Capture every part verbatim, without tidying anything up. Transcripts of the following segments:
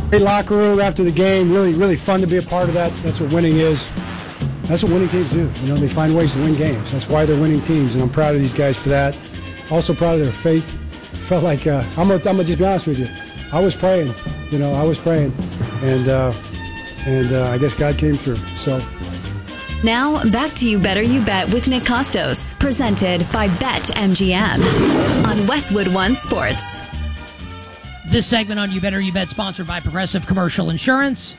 Great locker room after the game. Really, really fun to be a part of that. That's what winning is. That's what winning teams do. You know, they find ways to win games. That's why they're winning teams, and I'm proud of these guys for that. Also proud of their faith. Felt like, uh, I'm going to just be honest with you. I was praying. You know, I was praying. And, uh, and uh, I guess God came through. So. Now, back to You Better You Bet with Nick Costos, presented by BetMGM on Westwood One Sports. This segment on You Better You Bet, sponsored by Progressive Commercial Insurance.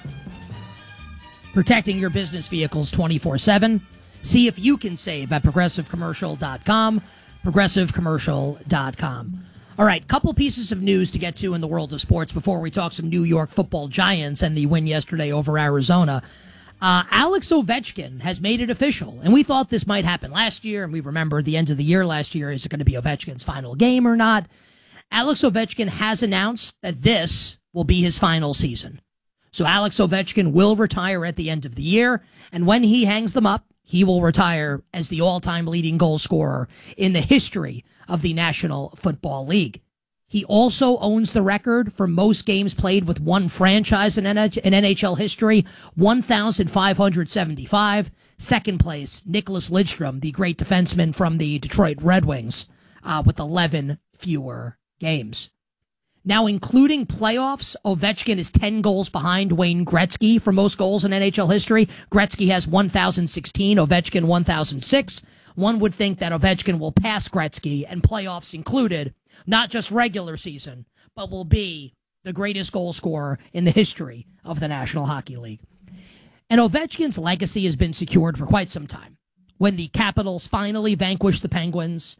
Protecting your business vehicles twenty-four seven. See if you can save at progressive commercial dot com. progressive commercial dot com. All right, couple pieces of news to get to in the world of sports before we talk some New York football Giants and the win yesterday over Arizona. Uh, Alex Ovechkin has made it official, and we thought this might happen last year, and we remember the end of the year last year. Is it going to be Ovechkin's final game or not? Alex Ovechkin has announced that this will be his final season. So Alex Ovechkin will retire at the end of the year, and when he hangs them up, he will retire as the all-time leading goal scorer in the history of the National Football League. He also owns the record for most games played with one franchise in N H L history, one thousand five hundred seventy-five. Second place, Nicholas Lidstrom, the great defenseman from the Detroit Red Wings, uh, with eleven fewer games. Now, including playoffs, Ovechkin is ten goals behind Wayne Gretzky for most goals in N H L history. Gretzky has one thousand sixteen, Ovechkin one thousand six. One would think that Ovechkin will pass Gretzky, and playoffs included, not just regular season, but will be the greatest goal scorer in the history of the National Hockey League. And Ovechkin's legacy has been secured for quite some time. When the Capitals finally vanquished the Penguins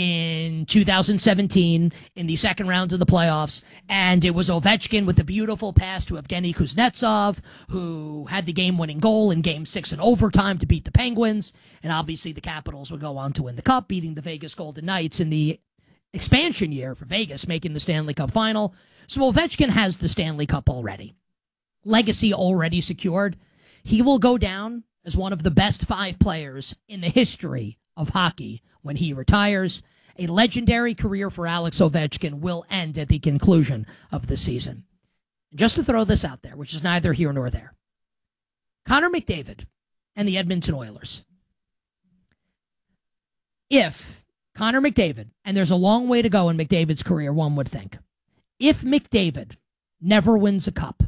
in two thousand seventeen in the second round of the playoffs, and it was Ovechkin with a beautiful pass to Evgeny Kuznetsov, who had the game-winning goal in Game six in overtime to beat the Penguins, and obviously the Capitals would go on to win the Cup, beating the Vegas Golden Knights in the expansion year for Vegas, making the Stanley Cup final. So Ovechkin has the Stanley Cup already. Legacy already secured. He will go down as one of the best five players in the history of hockey when he retires. A legendary career for Alex Ovechkin will end at the conclusion of the season. Just to throw this out there, which is neither here nor there, Connor McDavid and the Edmonton Oilers. If Connor McDavid, and there's a long way to go in McDavid's career, one would think, if McDavid never wins a cup,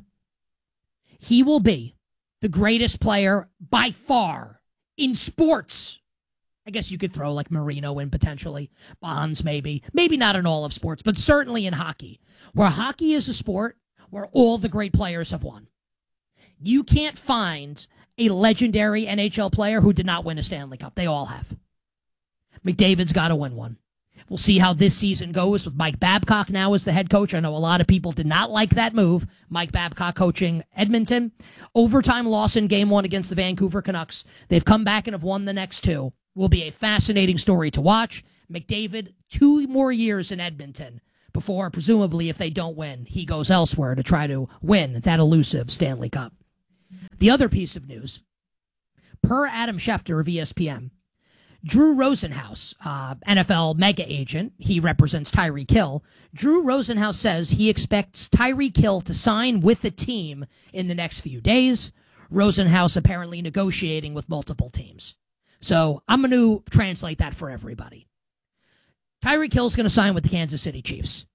he will be the greatest player by far in sports. I guess you could throw like Marino in potentially, Bonds maybe, maybe not in all of sports, but certainly in hockey, where hockey is a sport where all the great players have won. You can't find a legendary N H L player who did not win a Stanley Cup. They all have. McDavid's got to win one. We'll see how this season goes with Mike Babcock now as the head coach. I know a lot of people did not like that move. Mike Babcock coaching Edmonton. Overtime loss in game one against the Vancouver Canucks. They've come back and have won the next two. Will be a fascinating story to watch. McDavid, two more years in Edmonton before, presumably, if they don't win, he goes elsewhere to try to win that elusive Stanley Cup. The other piece of news, per Adam Schefter of E S P N, Drew Rosenhaus, uh, N F L mega agent, he represents Tyreek Hill. Drew Rosenhaus says he expects Tyreek Hill to sign with the team in the next few days. Rosenhaus apparently negotiating with multiple teams. So I'm going to translate that for everybody. Tyreek Hill is going to sign with the Kansas City Chiefs.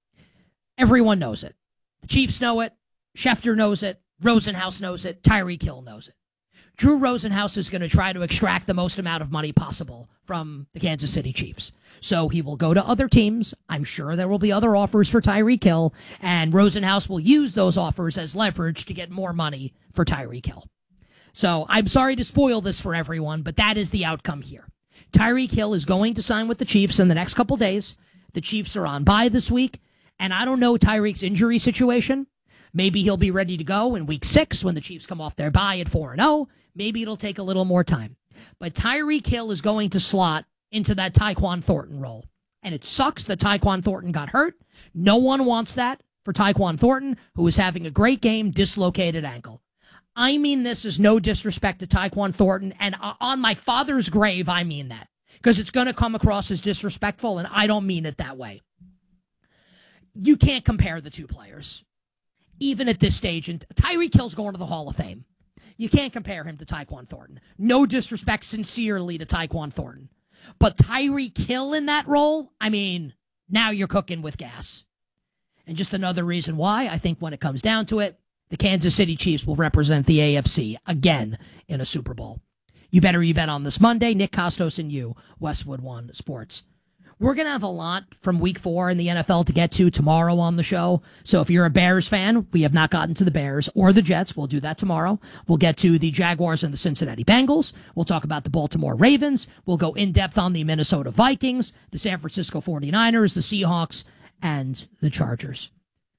Everyone knows it. The Chiefs know it. Schefter knows it. Rosenhaus knows it. Tyreek Hill knows it. Drew Rosenhaus is going to try to extract the most amount of money possible from the Kansas City Chiefs. So he will go to other teams. I'm sure there will be other offers for Tyreek Hill, and Rosenhaus will use those offers as leverage to get more money for Tyreek Hill. So I'm sorry to spoil this for everyone, but that is the outcome here. Tyreek Hill is going to sign with the Chiefs in the next couple days. The Chiefs are on bye this week, and I don't know Tyreek's injury situation. Maybe he'll be ready to go in week six when the Chiefs come off their bye at four and oh. Maybe it'll take a little more time. But Tyreek Hill is going to slot into that Tyquan Thornton role. And it sucks that Tyquan Thornton got hurt. No one wants that for Tyquan Thornton, who is having a great game, dislocated ankle. I mean this is no disrespect to Tyquan Thornton, and on my father's grave, I mean that. Because it's going to come across as disrespectful, and I don't mean it that way. You can't compare the two players. even at this stage, and Tyreek Hill's going to the Hall of Fame. You can't compare him to Tyquan Thornton. No disrespect sincerely to Tyquan Thornton. But Tyreek Hill in that role, I mean, now you're cooking with gas. And just another reason why, I think when it comes down to it, the Kansas City Chiefs will represent the A F C again in a Super Bowl. You better you bet on this Monday. Nick Kostos and you, Westwood One Sports. We're going to have a lot from week four in the N F L to get to tomorrow on the show. So if you're a Bears fan, we have not gotten to the Bears or the Jets. We'll do that tomorrow. We'll get to the Jaguars and the Cincinnati Bengals. We'll talk about the Baltimore Ravens. We'll go in depth on the Minnesota Vikings, the San Francisco forty-niners, the Seahawks, and the Chargers.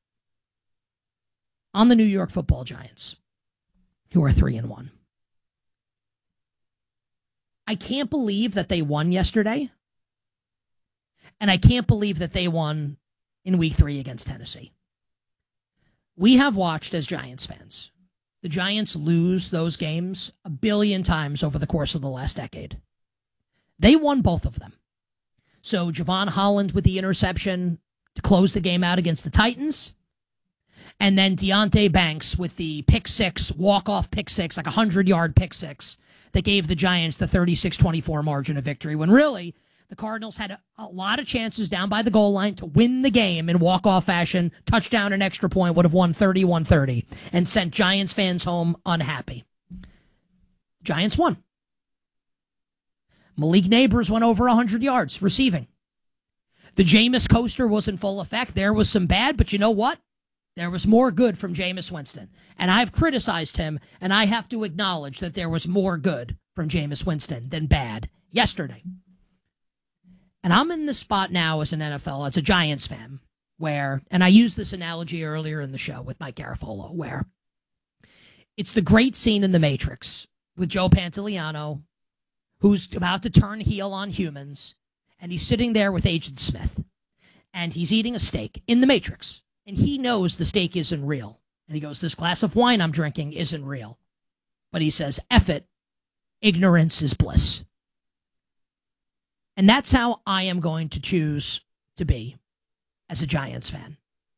On the New York Football Giants, who are three and one. I can't believe that they won yesterday. And I can't believe that they won in week three against Tennessee. We have watched, as Giants fans, the Giants lose those games a billion times over the course of the last decade. They won both of them. So Javon Holland with the interception to close the game out against the Titans. And then Deonte Banks with the pick six, walk-off pick six, like a hundred-yard pick six, that gave the Giants the thirty-six twenty-four margin of victory, when really the Cardinals had a, a lot of chances down by the goal line to win the game in walk-off fashion. Touchdown and extra point would have won thirty-one thirty and sent Giants fans home unhappy. Giants won. Malik Neighbors went over one hundred yards receiving. The Jameis coaster was in full effect. There was some bad, but you know what? There was more good from Jameis Winston. And I've criticized him, and I have to acknowledge that there was more good from Jameis Winston than bad yesterday. And I'm in this spot now as an N F L, as a Giants fan, where, and I used this analogy earlier in the show with Mike Garafolo, where it's the great scene in The Matrix with Joe Pantoliano, who's about to turn heel on humans, and he's sitting there with Agent Smith, and he's eating a steak in The Matrix, and he knows the steak isn't real. And he goes, this glass of wine I'm drinking isn't real. But he says, F it, ignorance is bliss. And that's how I am going to choose to be as a Giants fan.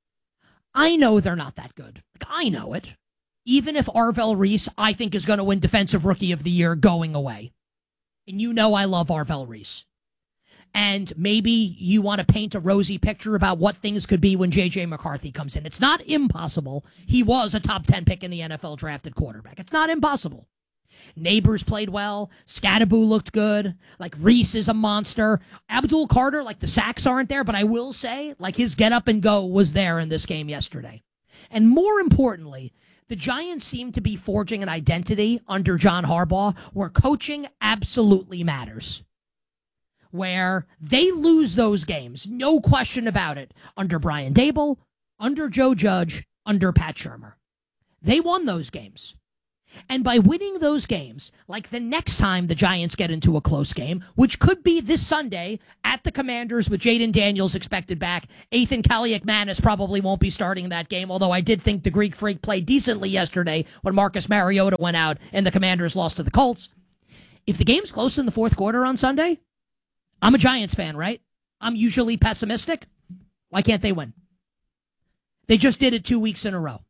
I know they're not that good. Like, I know it. Even if Arvell Reese, I think, is going to win Defensive Rookie of the Year going away. And you know I love Arvell Reese. And maybe you want to paint a rosy picture about what things could be when J J McCarthy comes in. It's not impossible. He was a top ten pick in the N F L drafted quarterback. It's not impossible. Neighbors played well. Scattaboo looked good. Like, Reese is a monster. Abdul Carter, like, the sacks aren't there, but I will say, like, his get up and go was there in this game yesterday. And more importantly, the Giants seem to be forging an identity under John Harbaugh where coaching absolutely matters. Where they lose those games, no question about it, under Brian Daboll, under Joe Judge, under Pat Shurmur. They won those games. And by winning those games, like the next time the Giants get into a close game, which could be this Sunday at the Commanders with Jaden Daniels expected back, Ethan Kaliakmanis probably won't be starting that game, although I did think the Greek Freak played decently yesterday when Marcus Mariota went out and the Commanders lost to the Colts. If the game's close in the fourth quarter on Sunday, I'm a Giants fan, right? I'm usually pessimistic. Why can't they win? They just did it two weeks in a row.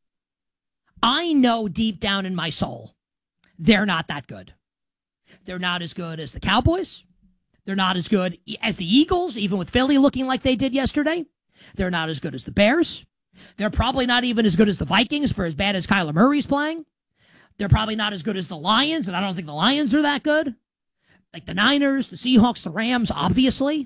I know deep down in my soul, they're not that good. They're not as good as the Cowboys. They're not as good as the Eagles, even with Philly looking like they did yesterday. They're not as good as the Bears. They're probably not even as good as the Vikings for as bad as Kyler Murray's playing. They're probably not as good as the Lions, and I don't think the Lions are that good. Like the Niners, the Seahawks, the Rams, obviously.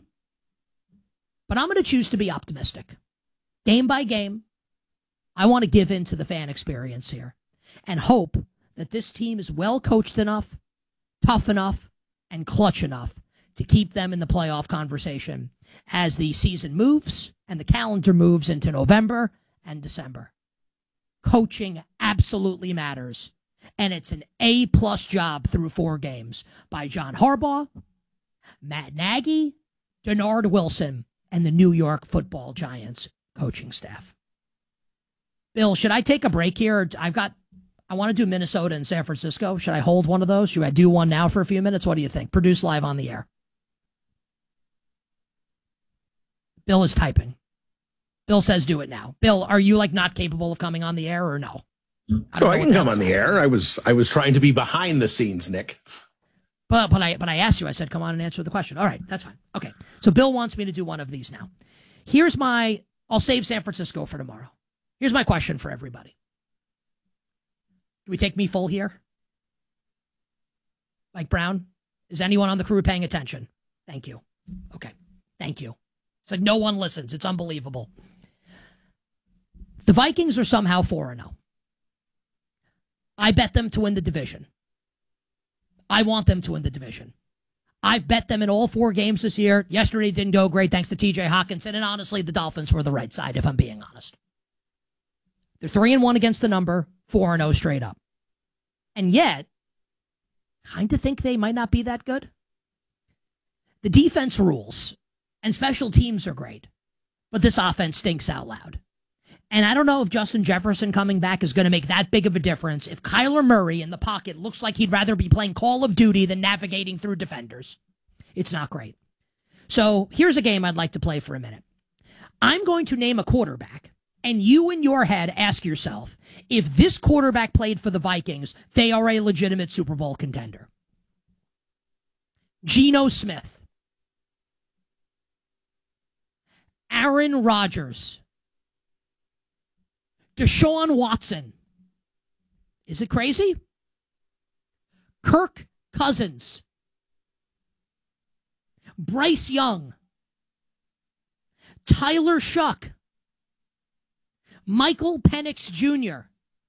But I'm going to choose to be optimistic. Game by game, I want to give in to the fan experience here and hope that this team is well coached enough, tough enough, and clutch enough to keep them in the playoff conversation as the season moves and the calendar moves into November and December. Coaching absolutely matters, and it's an A-plus job through four games by John Harbaugh, Matt Nagy, Denard Wilson, and the New York Football Giants coaching staff. Bill, should I take a break here? I've got, I want to do Minnesota and San Francisco. Should I hold one of those? Should I do one now for a few minutes? What do you think? Produce live on the air. Bill is typing. Bill says do it now. Bill, are you like not capable of coming on the air or no? I so I can come on the air. I was I was trying to be behind the scenes, Nick. But but I but I asked you. I said come on and answer the question. All right, that's fine. Okay. So Bill wants me to do one of these now. Here's my. I'll save San Francisco for tomorrow. Here's my question for everybody. Do we take me full here? Mike Brown? Is anyone on the crew paying attention? Thank you. Okay. Thank you. It's like no one listens. It's unbelievable. The Vikings are somehow four and oh. I bet them to win the division. I want them to win the division. I've bet them in all four games this year. Yesterday didn't go great thanks to T J Hawkinson, and honestly, the Dolphins were the right side, if I'm being honest. They're three and one against the number, four and oh straight up. And yet, kind of think they might not be that good. The defense rules, and special teams are great, but this offense stinks out loud. And I don't know if Justin Jefferson coming back is going to make that big of a difference if Kyler Murray in the pocket looks like he'd rather be playing Call of Duty than navigating through defenders. It's not great. So here's a game I'd like to play for a minute. I'm going to name a quarterback, and you in your head ask yourself, if this quarterback played for the Vikings, they are a legitimate Super Bowl contender. Geno Smith. Aaron Rodgers. Deshaun Watson. Is it crazy? Kirk Cousins. Bryce Young. Tyler Shuck. Michael Penix Junior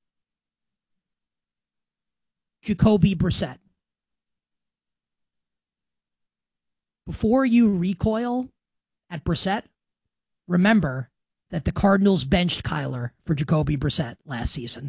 Jacoby Brissett. Before you recoil at Brissett, remember that the Cardinals benched Kyler for Jacoby Brissett last season.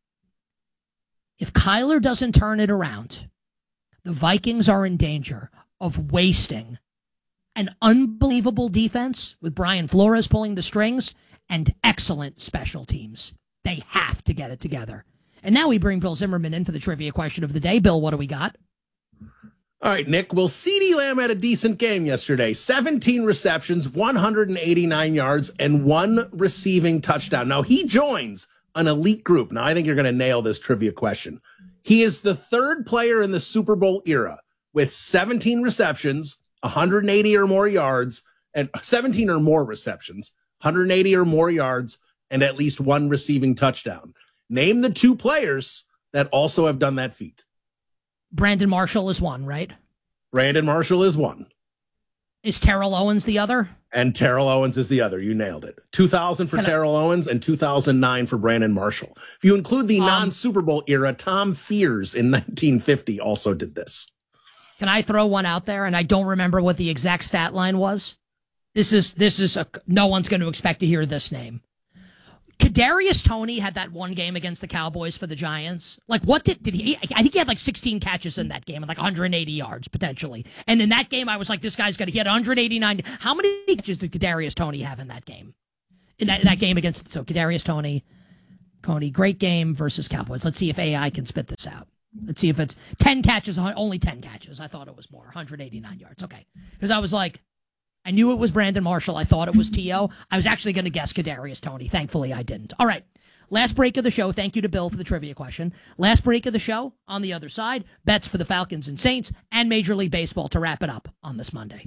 If Kyler doesn't turn it around, the Vikings are in danger of wasting an unbelievable defense with Brian Flores pulling the strings and excellent special teams. They have to get it together. And now we bring Bill Zimmerman in for the trivia question of the day. Bill, what do we got? All right, Nick. Well, CeeDee Lamb had a decent game yesterday. seventeen receptions, one hundred eighty-nine yards, and one receiving touchdown. Now, he joins an elite group. Now, I think you're going to nail this trivia question. He is the third player in the Super Bowl era with seventeen receptions, one hundred eighty or more yards, and seventeen or more receptions, one hundred eighty or more yards, and at least one receiving touchdown. Name the two players that also have done that feat. Brandon Marshall is one, right? Brandon Marshall is one. Is Terrell Owens the other? And Terrell Owens is the other. You nailed it. two thousand for Can Terrell I... Owens and two thousand nine for Brandon Marshall. If you include the um, non-Super Bowl era, Tom Fears in nineteen fifty also did this. Can I throw one out there? And I don't remember what the exact stat line was. This is, this is a, no one's going to expect to hear this name. Kadarius Toney had that one game against the Cowboys for the Giants. Like, what did, did he, I think he had like sixteen catches in that game and like one hundred eighty yards potentially. And in that game, I was like, this guy's going to, he had one hundred eighty-nine. How many catches did Kadarius Toney have in that game? In that, in that game against, so Kadarius Toney, Toney, great game versus Cowboys. Let's see if A I can spit this out. Let's see if it's ten catches, only ten catches. I thought it was more, one hundred eighty-nine yards. Okay. Because I was like, I knew it was Brandon Marshall. I thought it was T O. I was actually going to guess Kadarius Toney. Thankfully, I didn't. All right. Last break of the show. Thank you to Bill for the trivia question. Last break of the show. On the other side, bets for the Falcons and Saints and Major League Baseball to wrap it up on this Monday.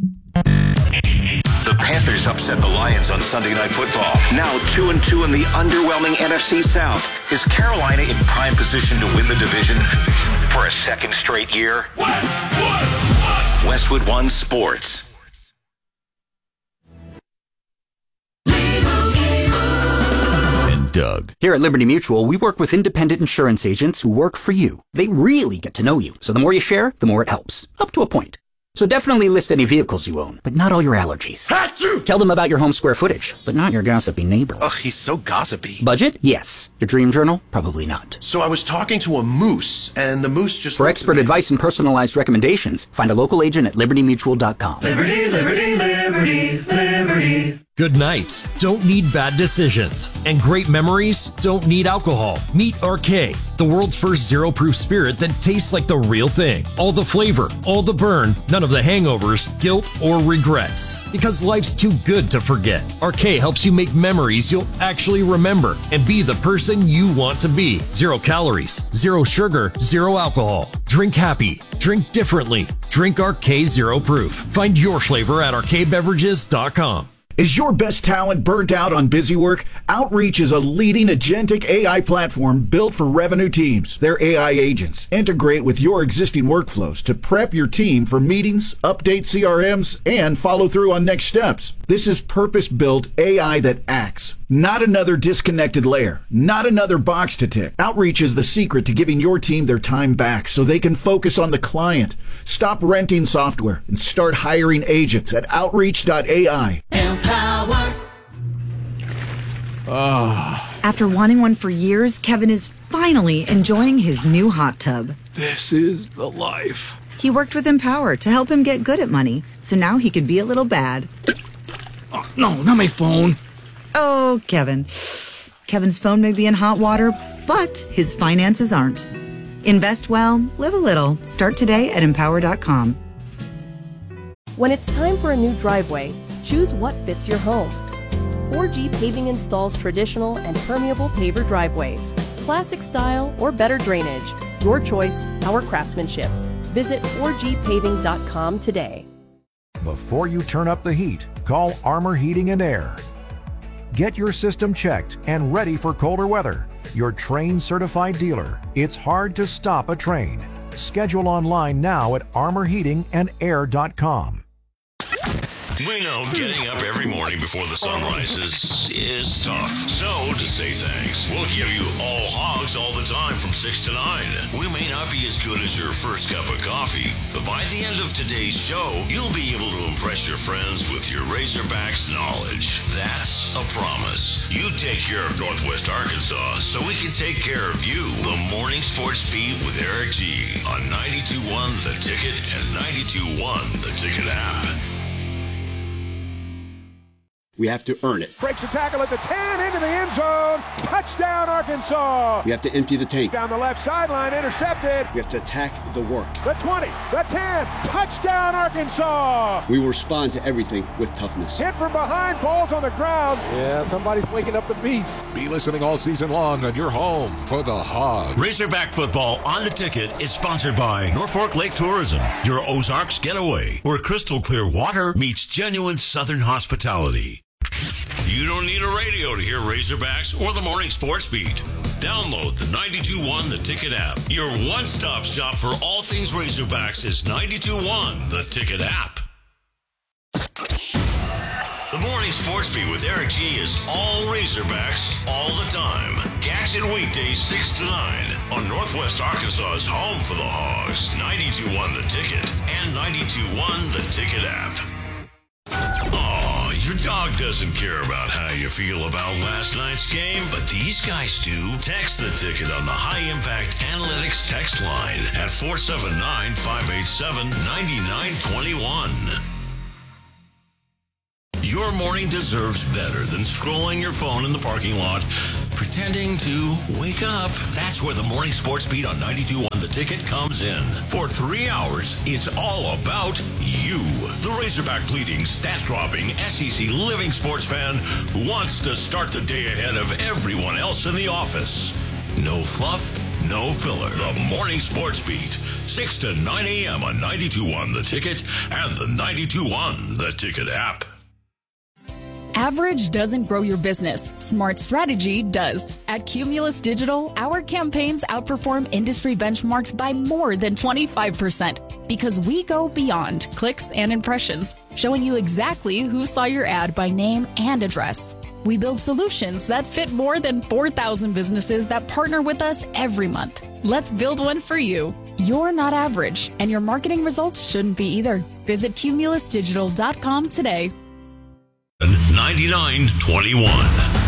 The Panthers upset the Lions on Sunday Night Football. Now two and two in the underwhelming N F C South. Is Carolina in prime position to win the division for a second straight year? Westwood, Westwood One Sports. Doug. Here at Liberty Mutual, we work with independent insurance agents who work for you. They really get to know you. So the more you share, the more it helps. Up to a point. So definitely list any vehicles you own, but not all your allergies. Achoo! Tell them about your home square footage, but not your gossipy neighbor. Ugh, he's so gossipy. Budget? Yes. Your dream journal? Probably not. So I was talking to a moose, and the moose just... For expert advice and personalized recommendations, find a local agent at liberty mutual dot com. Liberty, liberty, liberty, liberty. Good nights don't need bad decisions, and great memories don't need alcohol. Meet R K, the world's first zero-proof spirit that tastes like the real thing. All the flavor, all the burn, none of the hangovers, guilt, or regrets. Because life's too good to forget. R K helps you make memories you'll actually remember and be the person you want to be. Zero calories, zero sugar, zero alcohol. Drink happy. Drink differently. Drink R K Zero Proof. Find your flavor at r k beverages dot com. Is your best talent burnt out on busy work? Outreach is a leading agentic A I platform built for revenue teams. Their A I agents integrate with your existing workflows to prep your team for meetings, update C R Ms, and follow through on next steps. This is purpose-built A I that acts, not another disconnected layer, not another box to tick. Outreach is the secret to giving your team their time back so they can focus on the client. Stop renting software and start hiring agents at outreach dot A I. Empower. Oh. After wanting one for years, Kevin is finally enjoying his new hot tub. This is the life. He worked with Empower to help him get good at money, so now he could be a little bad. Oh, no, not my phone. Oh, Kevin. Kevin's phone may be in hot water, but his finances aren't. Invest well, live a little. Start today at empower dot com. When it's time for a new driveway, choose what fits your home. four G Paving installs traditional and permeable paver driveways, classic style or better drainage. Your choice, our craftsmanship. Visit four G paving dot com today. Before you turn up the heat, call Armor Heating and Air. Get your system checked and ready for colder weather. Your Trane certified dealer. It's hard to stop a Trane. Schedule online now at armor heating and air dot com. We know getting up every morning before the sun rises is tough. So, to say thanks, we'll give you all hogs all the time from six to nine. We may not be as good as your first cup of coffee, but by the end of today's show, you'll be able to impress your friends with your Razorbacks knowledge. That's a promise. You take care of Northwest Arkansas so we can take care of you. The Morning Sports Beat with Eric G on ninety-two point one The Ticket and ninety-two point one The Ticket app. We have to earn it. Breaks a tackle at the ten, into the end zone. Touchdown, Arkansas. We have to empty the tank. Down the left sideline, intercepted. We have to attack the work. The twenty, the ten, touchdown, Arkansas. We will respond to everything with toughness. Hit from behind, balls on the ground. Yeah, somebody's waking up the beast. Be listening all season long on your home for the Hogs. Razorback football on The Ticket is sponsored by Norfolk Lake Tourism, your Ozarks getaway, where crystal clear water meets genuine Southern hospitality. You don't need a radio to hear Razorbacks or the Morning Sports Beat. Download the ninety-two point one The Ticket app. Your one-stop shop for all things Razorbacks is ninety-two point one The Ticket app. The Morning Sports Beat with Eric G is all Razorbacks all the time. Catch it weekdays six to nine on Northwest Arkansas's home for the Hogs, ninety-two point one The Ticket and ninety-two point one The Ticket app. Oh, your dog doesn't care about how you feel about last night's game, but these guys do. Text The Ticket on the High Impact Analytics text line at four seven nine, five eight seven, nine nine two one. Your morning deserves better than scrolling your phone in the parking lot, pretending to wake up. That's where the Morning Sports Beat on ninety-two point one The Ticket comes in. For three hours, it's all about you. The Razorback bleeding, stat-dropping, S E C living sports fan who wants to start the day ahead of everyone else in the office. No fluff, no filler. The Morning Sports Beat, six to nine a.m. on ninety-two point one The Ticket and the ninety-two point one The Ticket app. Average doesn't grow your business. Smart strategy does. At Cumulus Digital, our campaigns outperform industry benchmarks by more than twenty-five percent because we go beyond clicks and impressions, showing you exactly who saw your ad by name and address. We build solutions that fit more than four thousand businesses that partner with us every month. Let's build one for you. You're not average, and your marketing results shouldn't be either. Visit cumulus digital dot com today. ninety-nine twenty-one.